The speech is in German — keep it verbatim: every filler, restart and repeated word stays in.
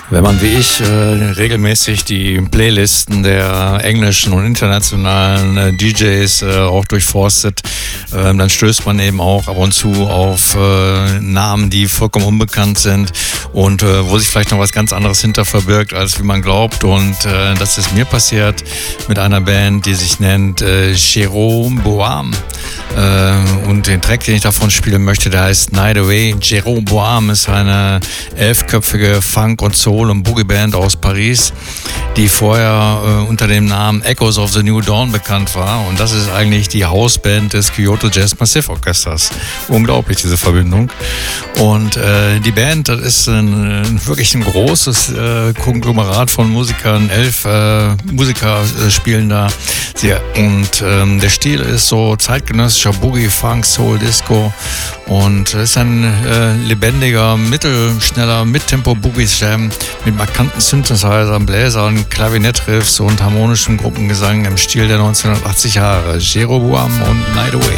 Wenn man wie ich äh, regelmäßig die Playlisten der englischen und internationalen äh, D Js äh, auch durchforstet, äh, dann stößt man eben auch ab und zu auf äh, Namen, die vollkommen unbekannt sind und äh, wo sich vielleicht noch was ganz anderes hinter verbirgt, als wie man glaubt. Und äh, das ist mir passiert mit einer Band, die sich nennt äh, Jérôme Boam. Äh, und den Track, den ich davon spielen möchte, der heißt Night Away. Jérôme Boam ist eine elfköpfige Funk- und Soul- und Boogie-Band aus Paris, die vorher äh, unter dem Namen Echoes of the New Dawn bekannt war. Und das ist eigentlich die Hausband des Kyoto Jazz Massive Orchesters. Unglaublich, diese Verbindung. Und äh, die Band, das ist ein, ein wirklich ein großes äh, Konglomerat von Musikern. Elf äh, Musiker äh, spielen da. Sie, und ähm, der Stil ist so zeitgenössischer Boogie, Funk, Soul, Disco. Und es ist ein äh, lebendiger, mittelschneller, Mittempo-Boogie-Jam mit markanten Synthesizern, Bläsern, Klavinettriffs und harmonischem Gruppengesang im Stil der neunzehnhundertachtzig Jahre. Jérôme Boam und Night Away.